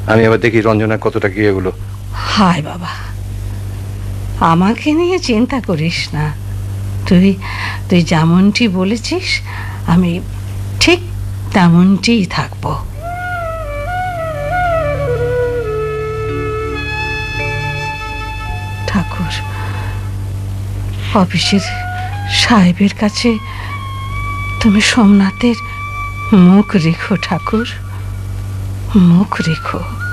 আমি আবার দেখি রঞ্জনা কতটা কি এগুলো। হায় বাবা, আমাকে নিয়ে চিন্তা করিস না। তুই তুই যেমনটি বলেছিস আমি ঠিক তেমনটিই থাকবো। ঠাকুর, অফিসের সাহেবের কাছে তুমি সোমনাথের মুখ রেখো ঠাকুর, মুখ রেখো।